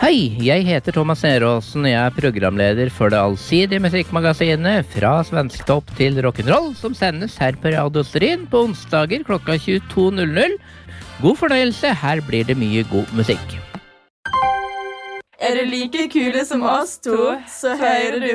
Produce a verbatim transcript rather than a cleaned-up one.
Hei, jeg heter Thomas Neråsen, jeg er programleder for det allsidige musikkmagasinet Fra Svensktopp til Rock'n'Roll, som sendes her på Radio Sterin på onsdager klokka tjueto null null. God fornøyelse, her blir det mye god musikk. Er du like kule som oss to, så hører du